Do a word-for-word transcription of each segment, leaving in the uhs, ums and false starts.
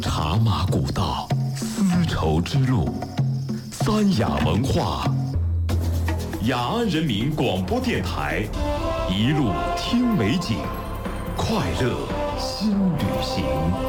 茶马古道，丝绸之路，三雅文化，雅安人民广播电台，一路听美景，快乐新旅行。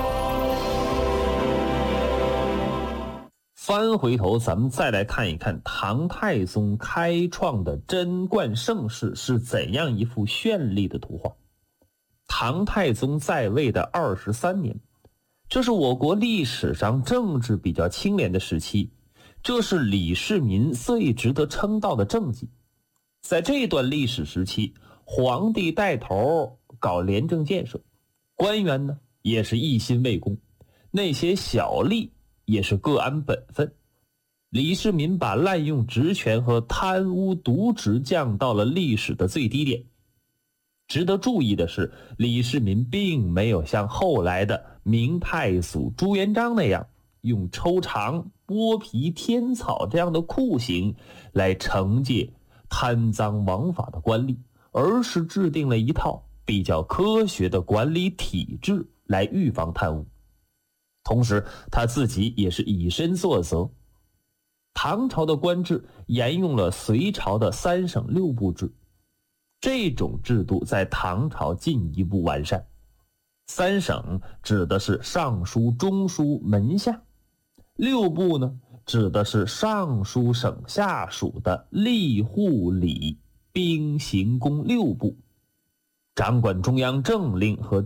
翻回头，咱们再来看一看唐太宗开创的贞观盛世是怎样一幅绚丽的图画。唐太宗在位的二十三年，这是我国历史上政治比较清廉的时期，这是李世民最值得称道的政绩。在这段历史时期，皇帝带头搞廉政建设，官员呢也是一心为公，那些小吏也是各安本分。李世民把滥用职权和贪污渎职降到了历史的最低点。值得注意的是，李世民并没有像后来的明太祖朱元璋那样用抽肠、剥皮天草这样的酷刑来惩戒贪赃枉法的官吏，而是制定了一套比较科学的管理体制来预防贪污。同时他自己也是以身作则。唐朝的官制沿用了隋朝的三省六部制，这种制度在唐朝进一步完善。三省指的是尚书、中书、门下，六部呢指的是尚书省下属的吏、户、礼、兵、刑、工六部，掌管中央政令和